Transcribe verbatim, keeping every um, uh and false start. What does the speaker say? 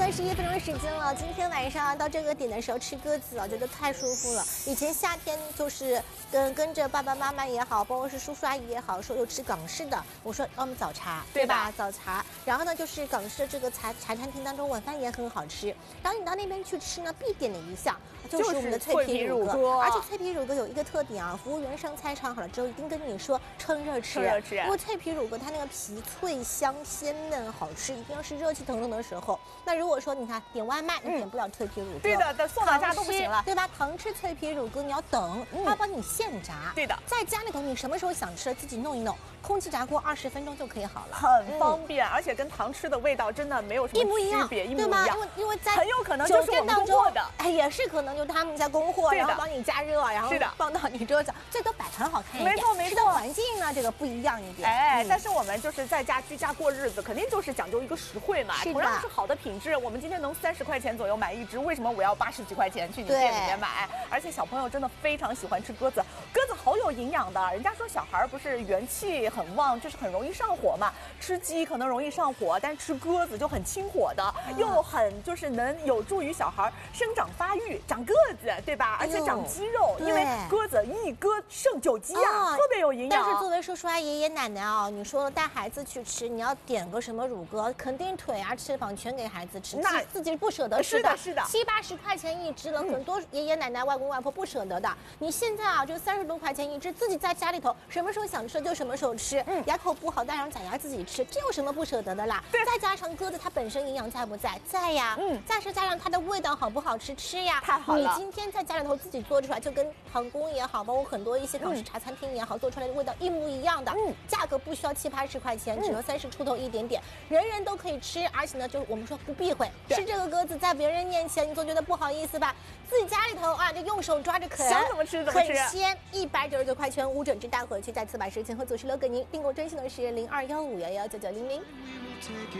二十一分钟时间了，今天晚上到这个点的时候吃鸽子啊，觉得太舒服了。以前夏天就是跟跟着爸爸妈妈也好，包括是叔叔阿姨也好，说有吃港式的，我说要么早茶，对吧？早茶。然后呢，就是港式的这个茶茶餐厅当中晚饭也很好吃。然后你到那边去吃呢，必点的一项就是我们的脆皮乳鸽，而且脆皮乳鸽有一个特点啊，服务员上菜上好了之后，一定跟你说趁热吃， 趁热吃。 因为脆皮乳鸽它那个皮脆香鲜嫩好吃，一定要是热气腾腾的时候。那如果说你看点外卖，你点不了脆皮乳鸽， 对的，的送到家都不行了， 对吧？糖吃脆皮乳鸽你要等，它帮你现炸， 对的， 在家里头你什么时候想吃自己弄一弄，空气炸锅二十分钟就可以好了， 很方便，而且跟糖吃的味道真的没有什么区别，一模一样， 因为因为在很有可能就是我们供货的， 哎，也是可能就他们在供货，然后帮你加热，然后放到你桌上，最多摆盘好看一点， 没错没错， 吃的环境呢这个不一样一点， 哎，但是我们就是在家居家过日子，肯定就是讲究一个实惠嘛，同样是好的品质，我们今天能三十块钱左右买一只，为什么我要八十几块钱去你店里面买？而且小朋友真的非常喜欢吃鸽子，鸽子好有营养的。人家说小孩不是元气很旺，就是很容易上火嘛。吃鸡可能容易上火，但吃鸽子就很清火的，又很就是能有助于小孩生长发育、长个子，对吧？而且长肌肉，因为鸽子一鸽胜九鸡啊，特别有营养。 但是作为叔叔阿姨、爷爷奶奶啊，你说带孩子去吃，你要点个什么乳鸽，肯定腿啊、翅膀全给孩子吃，那自己不舍得吃的， 是的， 七八十块钱一只了，很多爷爷奶奶、外公外婆不舍得的。你现在啊，就三十多块钱一只，自己在家里头什么时候想吃就什么时候吃，牙口不好带上假牙自己吃，这有什么不舍得的啦？再加上鸽子它本身营养在不在？在呀，嗯，再是加上它的味道好不好吃？吃呀， 太好了。 你今天在家里头自己做出来，就跟皇宫也好，包括很多一些港式茶餐厅也好，做出来的味道一模一样的，嗯，价格不需要七八十块钱，只要三十出头一点点，人人都可以吃，而且呢，就是我们说不避讳，吃这个鸽子在别人面前，你总觉得不好意思吧？自己家里头啊，就用手抓着啃， 想怎么吃怎么吃， 很鲜，一百九十九块钱五整只带回去，再次把时间和组织留给您，订购专线的是零二幺五幺幺九九零零。